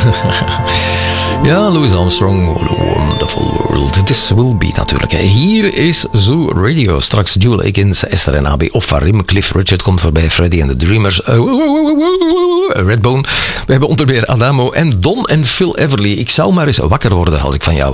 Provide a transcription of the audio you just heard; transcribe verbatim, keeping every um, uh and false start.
Ja, Louis Armstrong, What a Wonderful World. This will be natuurlijk. Hier is Zoo Radio. Straks Jewel Akins, Esther en Abi of Farim. Cliff Richard komt voorbij, Freddy en de Dreamers. Redbone. We hebben onder meer Adamo en Don en Phil Everly. Ik zou maar eens wakker worden als ik van jou